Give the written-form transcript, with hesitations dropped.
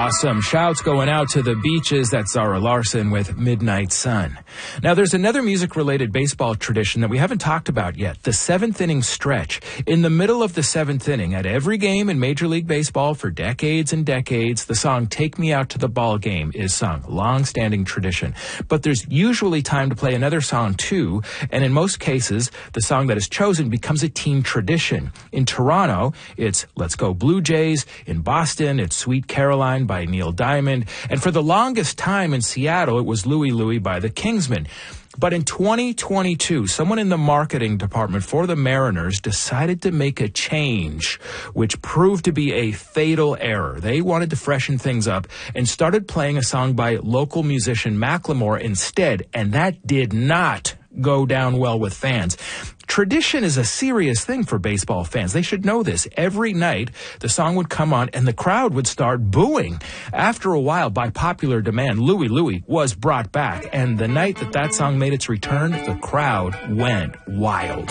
Awesome. Shouts going out to the beaches. That's Zara Larson with Midnight Sun. Now, there's another music-related baseball tradition that we haven't talked about yet, the seventh inning stretch. In the middle of the seventh inning, at every game in Major League Baseball for decades and decades, the song Take Me Out to the Ball Game is sung. Long-standing tradition. But there's usually time to play another song, too, and in most cases, the song that is chosen becomes a team tradition. In Toronto, it's Let's Go Blue Jays. In Boston, it's Sweet Caroline by Neil Diamond. And for the longest time in Seattle, it was Louie Louie by the Kingsmen. But in 2022, someone in the marketing department for the Mariners decided to make a change, which proved to be a fatal error. They wanted to freshen things up and started playing a song by local musician Macklemore instead, and that did not go down well with fans. Tradition is a serious thing for baseball fans. They should know this. Every night, the song would come on and the crowd would start booing. After a while, by popular demand, Louie Louie was brought back. And the night that song made its return, the crowd went wild.